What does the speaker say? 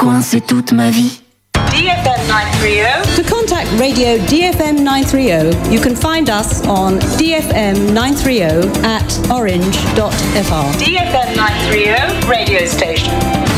coincé toute ma vie. DFM 930. To contact Radio DFM 930, you can find us on DFM 930 at orange.fr. DFM 930 radio station.